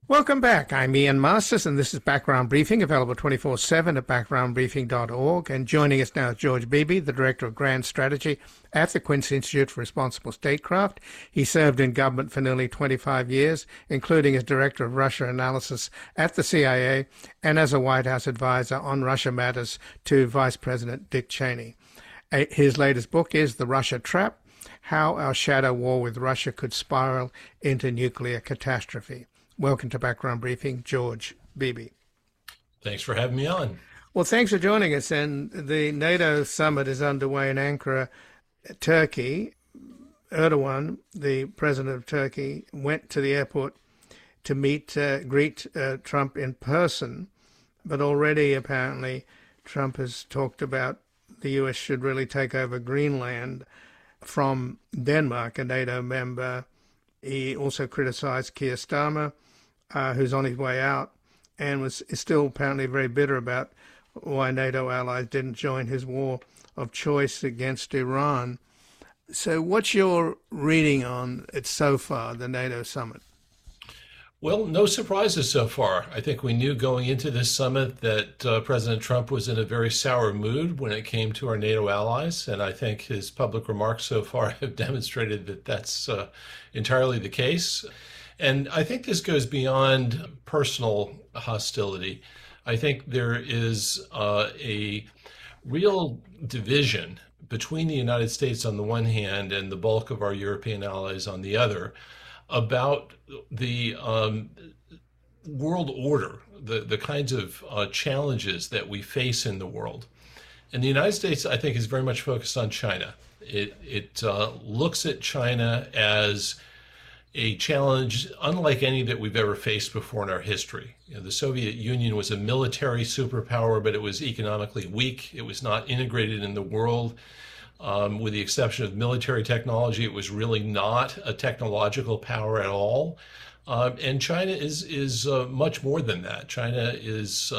Welcome back. I'm Ian Masters, and this is Background Briefing, available 24/7 at backgroundbriefing.org. And joining us now is George Beebe, the Director of Grand Strategy at the Quincy Institute for Responsible Statecraft. He served in government for nearly 25 years, including as Director of Russia Analysis at the CIA and as a White House advisor on Russia matters to Vice President Dick Cheney. His latest book is The Russia Trap: How Our Shadow War with Russia Could Spiral into Nuclear Catastrophe. Welcome to Background Briefing, George Beebe. Thanks for having me on. Well, thanks for joining us. And the NATO summit is underway in Ankara, Turkey. Erdogan, the president of Turkey, went to the airport to greet Trump in person. But already, apparently, Trump has talked about the US should really take over Greenland from Denmark, a NATO member. He also criticized Keir Starmer, who's on his way out, and is still apparently very bitter about why NATO allies didn't join his war of choice against Iran. So what's your reading on it so far, the NATO summit? Well, no surprises so far. I think we knew going into this summit that President Trump was in a very sour mood when it came to our NATO allies, and I think his public remarks so far have demonstrated that that's entirely the case. And I think this goes beyond personal hostility. I think there is a real division between the United States on the one hand and the bulk of our European allies on the other about the world order, the kinds of challenges that we face in the world. And the United States, I think, is very much focused on China. It looks at China as a challenge unlike any that we've ever faced before in our history. The Soviet Union was a military superpower, but it was economically weak. It was not integrated in the world. With the exception of military technology, it was really not a technological power at all. And China is much more than that. China is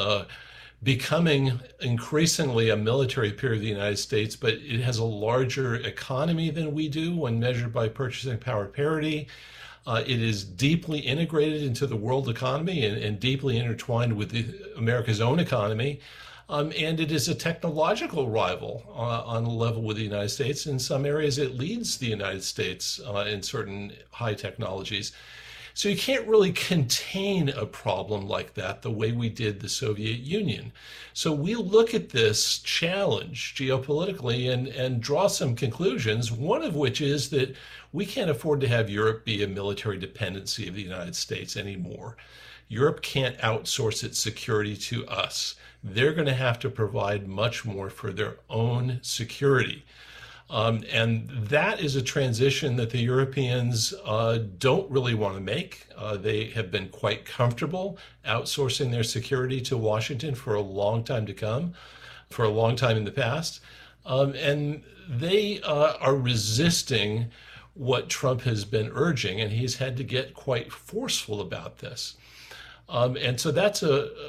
becoming increasingly a military peer of the United States, but it has a larger economy than we do when measured by purchasing power parity. It is deeply integrated into the world economy and deeply intertwined with America's own economy. And it is a technological rival on a level with the United States. In some areas, it leads the United States in certain high technologies. So you can't really contain a problem like that the way we did the Soviet Union. So we look at this challenge geopolitically and draw some conclusions, one of which is that we can't afford to have Europe be a military dependency of the United States anymore. Europe can't outsource its security to us. They're going to have to provide much more for their own security. And that is a transition that the Europeans don't really want to make. They have been quite comfortable outsourcing their security to Washington for a long time to come, for a long time in the past. And they are resisting what Trump has been urging, and he's had to get quite forceful about this. And so that's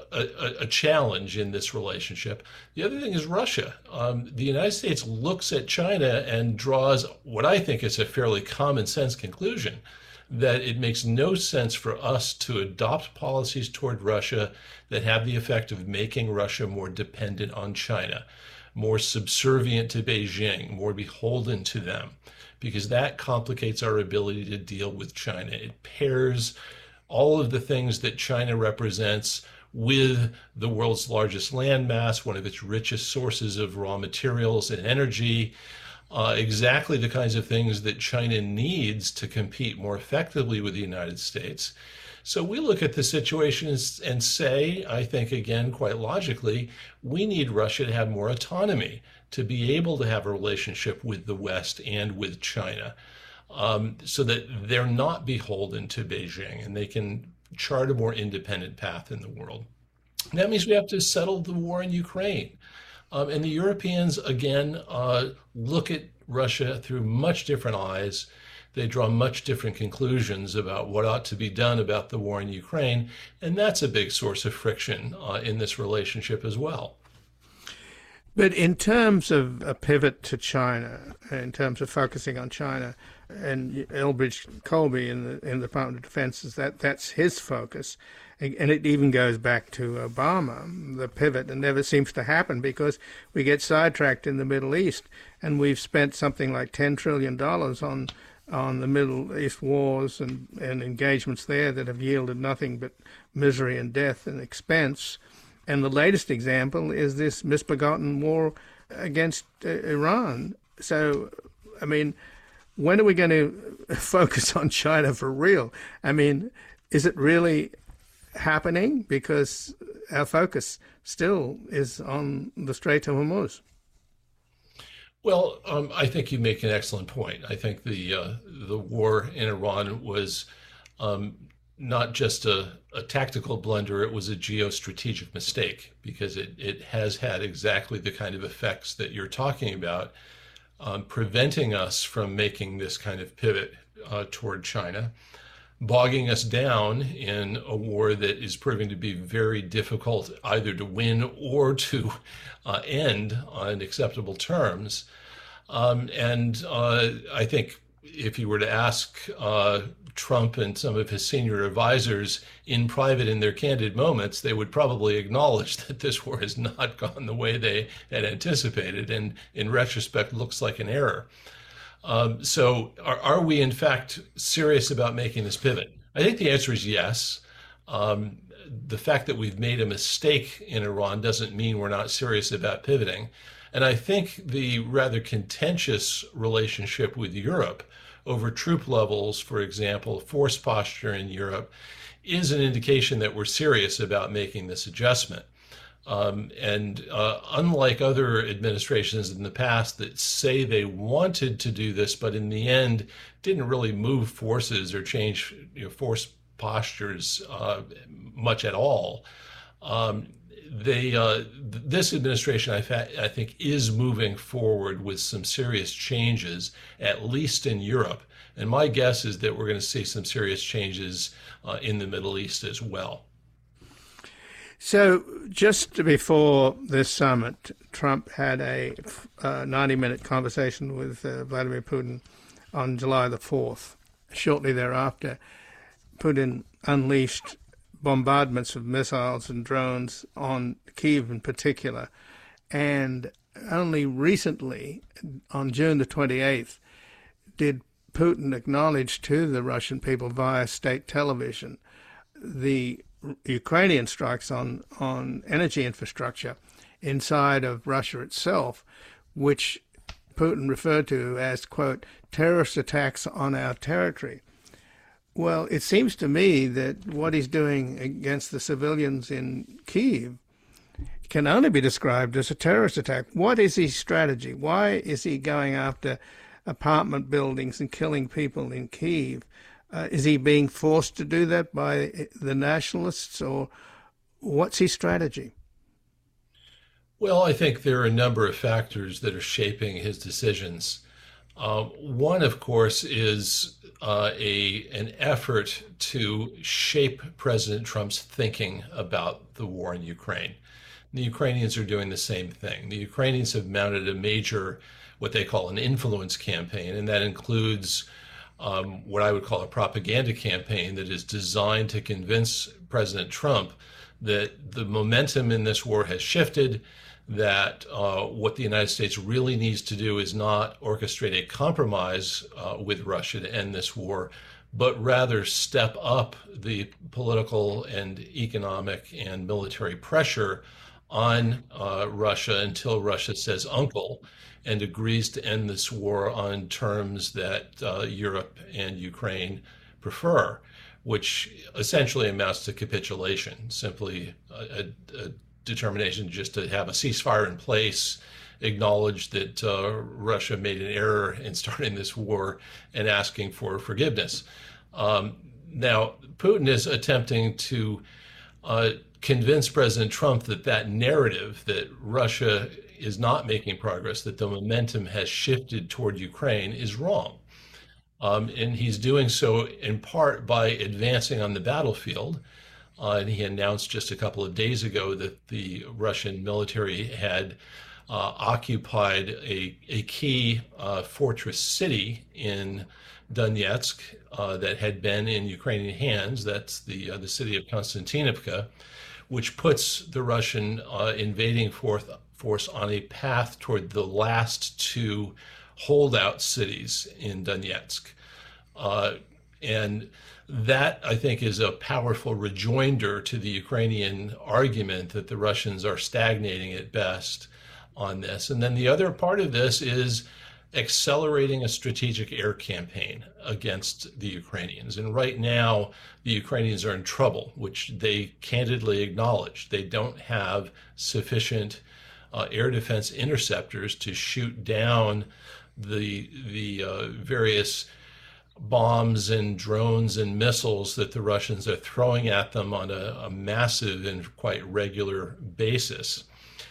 a challenge in this relationship. The other thing is Russia. The United States looks at China and draws what I think is a fairly common sense conclusion that it makes no sense for us to adopt policies toward Russia that have the effect of making Russia more dependent on China, more subservient to Beijing, more beholden to them, because that complicates our ability to deal with China. It pairs all of the things that China represents with the world's largest landmass, one of its richest sources of raw materials and energy, exactly the kinds of things that China needs to compete more effectively with the United States. So we look at the situation and say, I think, again, quite logically, we need Russia to have more autonomy to be able to have a relationship with the West and with China. So that they're not beholden to Beijing and they can chart a more independent path in the world. That means we have to settle the war in Ukraine. And the Europeans, again, look at Russia through much different eyes. They draw much different conclusions about what ought to be done about the war in Ukraine. And that's a big source of friction in this relationship as well. But in terms of a pivot to China, in terms of focusing on China, and Elbridge Colby in the Department of Defense is that's his focus, and it even goes back to Obama, the pivot, and never seems to happen because we get sidetracked in the Middle East, and we've spent something like $10 trillion on the Middle East wars and engagements there that have yielded nothing but misery and death and expense. And the latest example is this misbegotten war against Iran. So, I mean, when are we going to focus on China for real? I mean, is it really happening? Because our focus still is on the Strait of Hormuz. Well, I think you make an excellent point. I think the war in Iran was not just a tactical blunder, it was a geostrategic mistake because it has had exactly the kind of effects that you're talking about, preventing us from making this kind of pivot toward China, bogging us down in a war that is proving to be very difficult either to win or to end on acceptable terms. I think if you were to ask Trump and some of his senior advisors in private in their candid moments, they would probably acknowledge that this war has not gone the way they had anticipated, and in retrospect looks like an error. So are we in fact serious about making this pivot? I think the answer is yes. The fact that we've made a mistake in Iran doesn't mean we're not serious about pivoting. And I think the rather contentious relationship with Europe over troop levels, for example, force posture in Europe, is an indication that we're serious about making this adjustment. Unlike other administrations in the past that say they wanted to do this, but in the end didn't really move forces or change force postures much at all, this administration, I think, is moving forward with some serious changes, at least in Europe. And my guess is that we're going to see some serious changes in the Middle East as well. So just before this summit, Trump had a 90-minute conversation with Vladimir Putin on July the 4th. Shortly thereafter, Putin unleashed bombardments of missiles and drones on Kyiv in particular. And only recently, on June the 28th, did Putin acknowledge to the Russian people via state television the Ukrainian strikes on energy infrastructure inside of Russia itself, which Putin referred to as, quote, terrorist attacks on our territory. Well, it seems to me that what he's doing against the civilians in Kyiv can only be described as a terrorist attack. What is his strategy? Why is he going after apartment buildings and killing people in Kyiv? Is he being forced to do that by the nationalists, or what's his strategy? Well, I think there are a number of factors that are shaping his decisions. One, of course, is an effort to shape President Trump's thinking about the war in Ukraine. The Ukrainians are doing the same thing. The Ukrainians have mounted a major, what they call an influence campaign, and that includes what I would call a propaganda campaign that is designed to convince President Trump that the momentum in this war has shifted, that what the United States really needs to do is not orchestrate a compromise with Russia to end this war, but rather step up the political and economic and military pressure on Russia until Russia says uncle and agrees to end this war on terms that Europe and Ukraine prefer, which essentially amounts to capitulation, simply a determination just to have a ceasefire in place, acknowledge that Russia made an error in starting this war, and asking for forgiveness. Now, Putin is attempting to convince President Trump that that narrative that Russia is not making progress, that the momentum has shifted toward Ukraine, is wrong. And he's doing so in part by advancing on the battlefield. And he announced just a couple of days ago that the Russian military had occupied a key fortress city in Donetsk that had been in Ukrainian hands. That's the city of Konstantinivka, which puts the Russian invading force on a path toward the last two holdout cities in Donetsk. And that, I think, is a powerful rejoinder to the Ukrainian argument that the Russians are stagnating at best on this. And then the other part of this is accelerating a strategic air campaign against the Ukrainians. And right now, the Ukrainians are in trouble, which they candidly acknowledge. They don't have sufficient air defense interceptors to shoot down the various bombs and drones and missiles that the Russians are throwing at them on a massive and quite regular basis.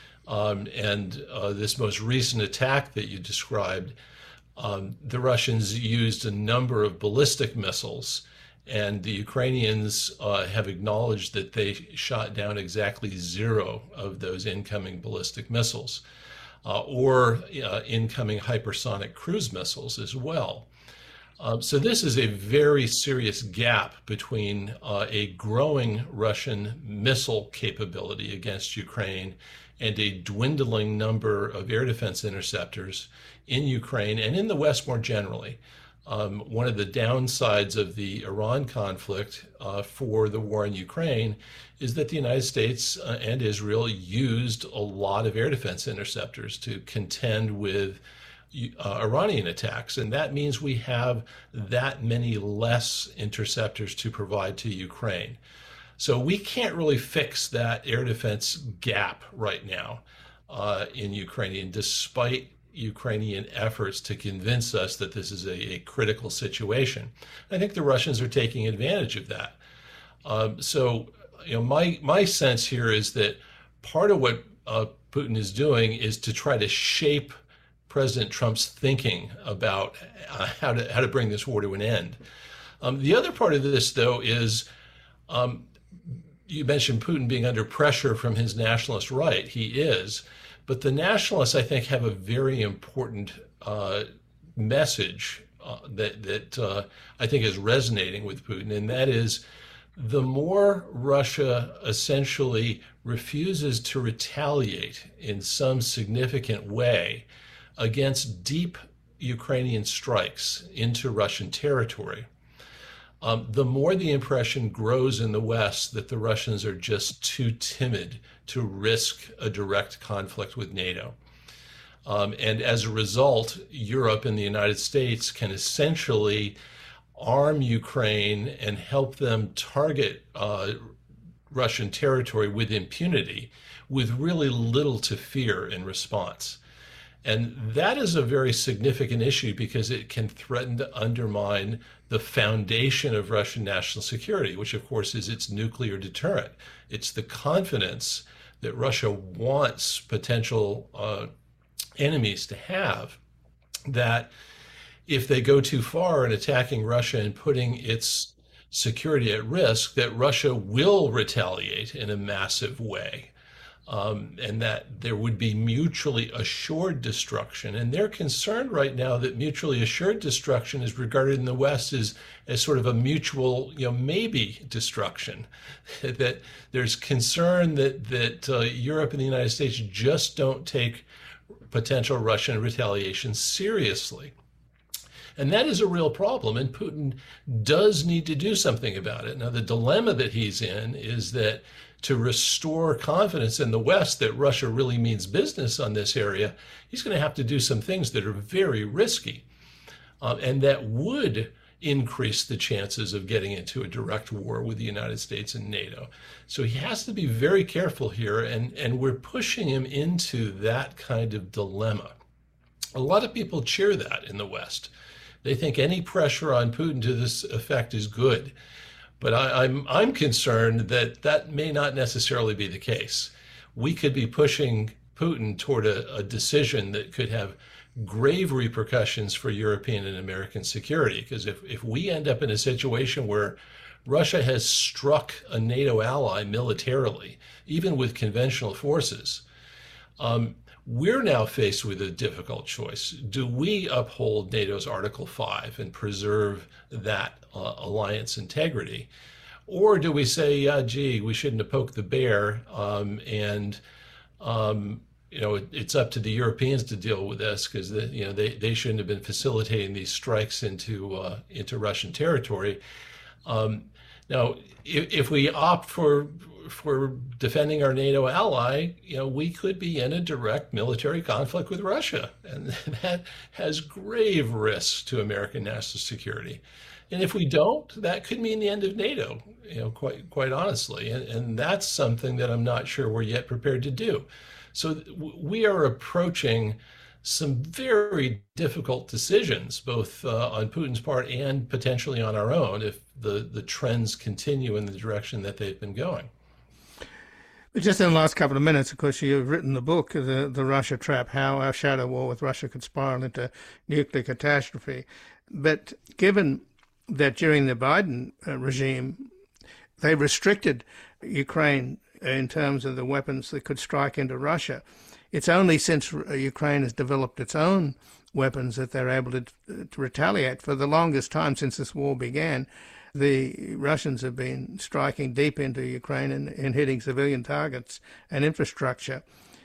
This most recent attack that you described, the Russians used a number of ballistic missiles, and the Ukrainians have acknowledged that they shot down exactly 0 of those incoming ballistic missiles, or incoming hypersonic cruise missiles as well. So this is a very serious gap between a growing Russian missile capability against Ukraine and a dwindling number of air defense interceptors in Ukraine and in the West more generally. One of the downsides of the Iran conflict for the war in Ukraine is that the United States and Israel used a lot of air defense interceptors to contend with Iranian attacks. And that means we have that many less interceptors to provide to Ukraine. So we can't really fix that air defense gap right now in Ukraine, despite Ukrainian efforts to convince us that this is a critical situation. I think the Russians are taking advantage of that. My sense here is that part of what Putin is doing is to try to shape President Trump's thinking about how to bring this war to an end. The other part of this, though, is you mentioned Putin being under pressure from his nationalist right. He is. But the nationalists, I think, have a very important message that I think is resonating with Putin, and that is the more Russia essentially refuses to retaliate in some significant way against deep Ukrainian strikes into Russian territory, the more the impression grows in the West that the Russians are just too timid to risk a direct conflict with NATO. And as a result, Europe and the United States can essentially arm Ukraine and help them target Russian territory with impunity, with really little to fear in response. And that is a very significant issue because it can threaten to undermine the foundation of Russian national security, which of course is its nuclear deterrent. It's the confidence that Russia wants potential enemies to have, that if they go too far in attacking Russia and putting its security at risk, that Russia will retaliate in a massive way. And that there would be mutually assured destruction. And they're concerned right now that mutually assured destruction is regarded in the West as sort of a mutual, maybe destruction. That there's concern that Europe and the United States just don't take potential Russian retaliation seriously. And that is a real problem, and Putin does need to do something about it. Now, the dilemma that he's in is that to restore confidence in the West that Russia really means business on this area, he's going to have to do some things that are very risky, and that would increase the chances of getting into a direct war with the United States and NATO. So he has to be very careful here, and we're pushing him into that kind of dilemma. A lot of people cheer that in the West. They think any pressure on Putin to this effect is good. But I'm concerned that that may not necessarily be the case. We could be pushing Putin toward a decision that could have grave repercussions for European and American security. Because if we end up in a situation where Russia has struck a NATO ally militarily, even with conventional forces, We're now faced with a difficult choice. Do we uphold NATO's Article 5 and preserve that alliance integrity? Or do we say, yeah, gee, we shouldn't have poked the bear, and it's up to the Europeans to deal with this because they shouldn't have been facilitating these strikes into Russian territory. Now, if we opt for defending our NATO ally, we could be in a direct military conflict with Russia, and that has grave risks to American national security. And if we don't, that could mean the end of NATO, quite honestly. And that's something that I'm not sure we're yet prepared to do. So we are approaching some very difficult decisions, both on Putin's part and potentially on our own, if the trends continue in the direction that they've been going. But just in the last couple of minutes, of course, you've written the book, The Russia Trap, How Our Shadow War with Russia Could Spiral into Nuclear Catastrophe. But given that during the Biden regime, they restricted Ukraine in terms of the weapons that could strike into Russia, it's only since Ukraine has developed its own weapons that they're able to retaliate. For the longest time since this war began, the Russians have been striking deep into Ukraine and hitting civilian targets and infrastructure.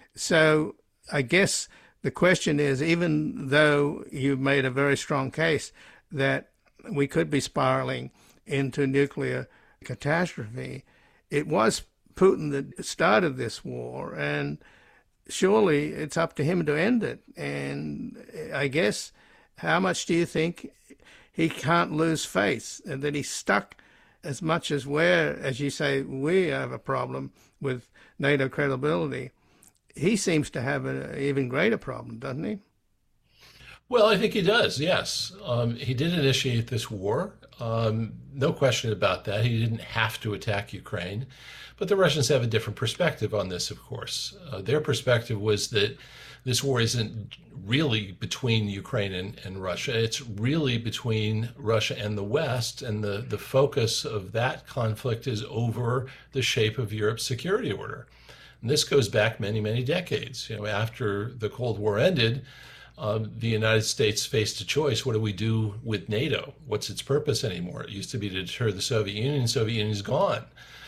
So I guess the question is, even though you've made a very strong case that we could be spiraling into nuclear catastrophe, it was Putin that started this war, and surely it's up to him to end it. And I guess, how much do you think he can't lose face, and that he's stuck as much as as you say, we have a problem with NATO credibility? He seems to have an even greater problem, doesn't he? Well, I think he does, yes. He did initiate this war. No question about that. He didn't have to attack Ukraine. But the Russians have a different perspective on this, of course. Their perspective was that this war isn't really between Ukraine and Russia. It's really between Russia and the West, and the focus of that conflict is over the shape of Europe's security order. And this goes back many, many decades. After the Cold War ended, the United States faced a choice. What do we do with NATO? What's its purpose anymore? It used to be to deter the Soviet Union. The Soviet Union is gone.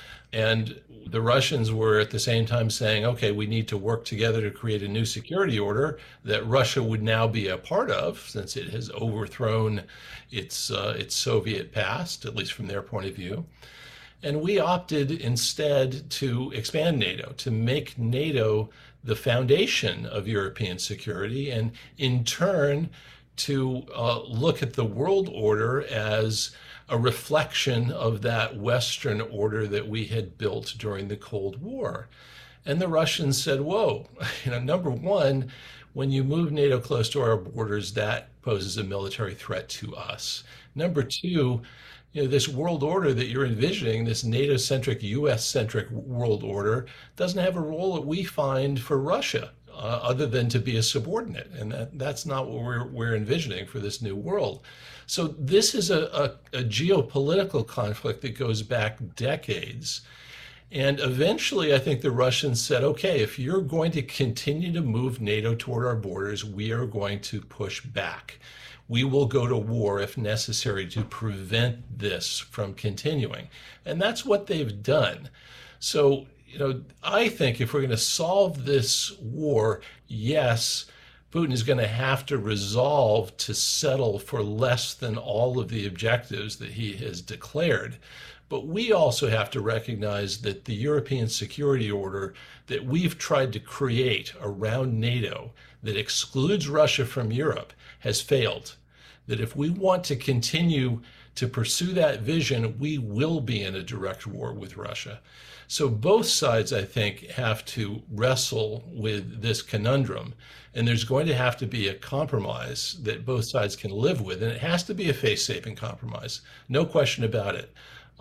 And the Russians were at the same time saying, okay, we need to work together to create a new security order that Russia would now be a part of, since it has overthrown its Soviet past, at least from their point of view. And we opted instead to expand NATO, to make NATO the foundation of European security, and in turn to look at the world order as a reflection of that Western order that we had built during the Cold War. And the Russians said, whoa, number one, when you move NATO close to our borders, that poses a military threat to us. Number two, this world order that you're envisioning, this NATO-centric, US-centric world order, doesn't have a role that we find for Russia, other than to be a subordinate. And that's not what we're envisioning for this new world. So this is a geopolitical conflict that goes back decades. And eventually, I think the Russians said, okay, if you're going to continue to move NATO toward our borders, we are going to push back. We will go to war if necessary to prevent this from continuing. And that's what they've done. So, I think if we're going to solve this war, yes, Putin is going to have to resolve to settle for less than all of the objectives that he has declared. But we also have to recognize that the European security order that we've tried to create around NATO that excludes Russia from Europe has failed. That if we want to continue to pursue that vision, we will be in a direct war with Russia. So both sides, I think, have to wrestle with this conundrum. And there's going to have to be a compromise that both sides can live with. And it has to be a face-saving compromise. No question about it.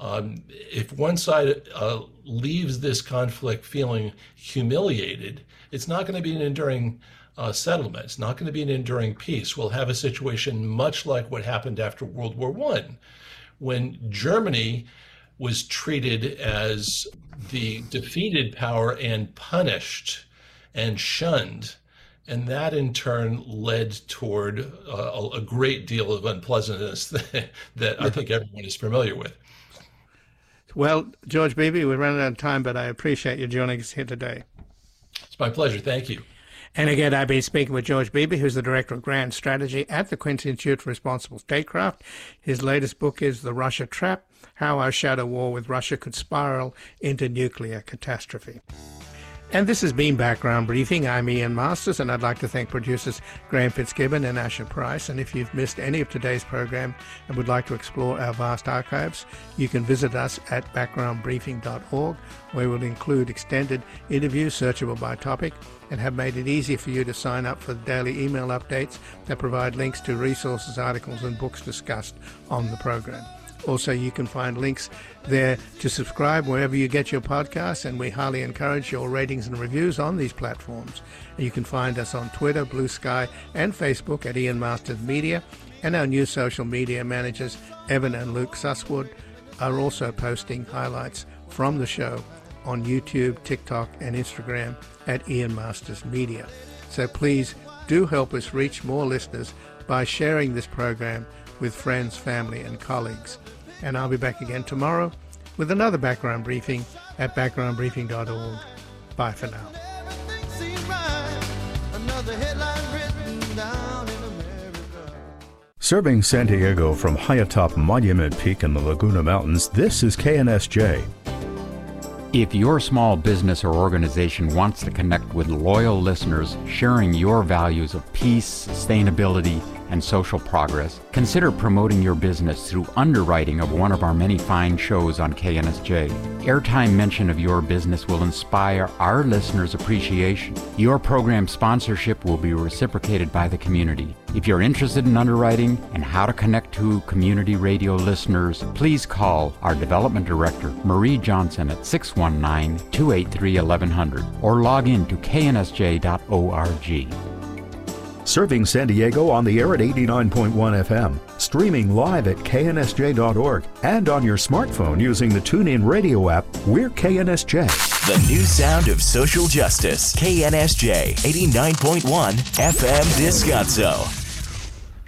If one side leaves this conflict feeling humiliated, it's not going to be an enduring settlement. It's not going to be an enduring peace. We'll have a situation much like what happened after World War I, when Germany was treated as the defeated power and punished and shunned. And that in turn led toward a great deal of unpleasantness that I think everyone is familiar with. Well, George Beebe, we're running out of time, but I appreciate you joining us here today. It's my pleasure. Thank you. And again, I've been speaking with George Beebe, who's the Director of Grand Strategy at the Quincy Institute for Responsible Statecraft. His latest book is The Russia Trap: How Our Shadow War with Russia Could Spiral into Nuclear Catastrophe. And this has been Background Briefing. I'm Ian Masters, and I'd like to thank producers Graham Fitzgibbon and Asher Price. And if you've missed any of today's program and would like to explore our vast archives, you can visit us at backgroundbriefing.org, where we'll include extended interviews searchable by topic and have made it easy for you to sign up for the daily email updates that provide links to resources, articles, and books discussed on the program. Also, you can find links there to subscribe wherever you get your podcasts, and we highly encourage your ratings and reviews on these platforms. You can find us on Twitter, Blue Sky, and Facebook at Ian Masters Media, and our new social media managers, Evan and Luke Susswood, are also posting highlights from the show on YouTube, TikTok, and Instagram at Ian Masters Media. So please do help us reach more listeners by sharing this program with friends, family, and colleagues. And I'll be back again tomorrow with another Background Briefing at backgroundbriefing.org. Bye for now. Serving San Diego from high atop Monument Peak in the Laguna Mountains, this is KNSJ. If your small business or organization wants to connect with loyal listeners sharing your values of peace, sustainability, and social progress, consider promoting your business through underwriting of one of our many fine shows on KNSJ. Airtime mention of your business will inspire our listeners' appreciation. Your program sponsorship will be reciprocated by the community. If you're interested in underwriting and how to connect to community radio listeners, please call our Development Director, Marie Johnson, at 619-283-1100 or log in to knsj.org. Serving San Diego on the air at 89.1 FM, streaming live at knsj.org, and on your smartphone using the TuneIn Radio app, we're KNSJ. The new sound of social justice, KNSJ 89.1 FM Descanso.